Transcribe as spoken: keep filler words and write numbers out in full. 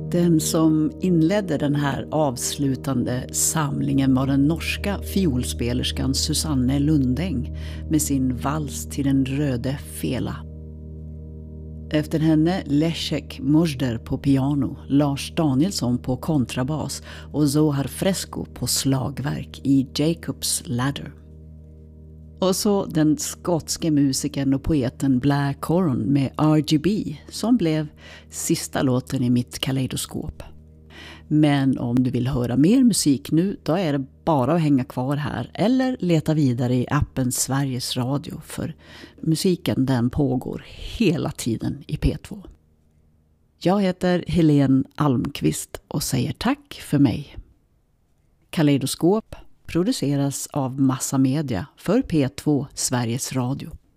Den som inledde den här avslutande samlingen var den norska fiolspelerskan Susanne Lundeng med sin vals till den röde fela. Efter henne Leszek Mosder på piano, Lars Danielsson på kontrabas och Zohar Fresco på slagverk i Jacob's Ladder. Och så den skotske musikern och poeten Blair Coron med R G B som blev sista låten i mitt kaleidoskop. Men om du vill höra mer musik nu, då är det bara att hänga kvar här eller leta vidare i appen Sveriges Radio, för musiken den pågår hela tiden i P två. Jag heter Helene Almqvist och säger tack för mig. Kaleidoskop produceras av Massa Media för P två Sveriges Radio.